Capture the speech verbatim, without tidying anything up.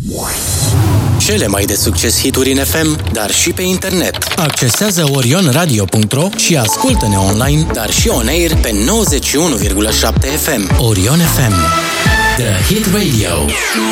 Cele mai de succes hituri în F M, dar și pe internet. Accesează orion radio punct ro și ascultă-ne online, dar și on-air pe nouăzeci și unu virgulă șapte F M. Orion F M. The Hit Radio.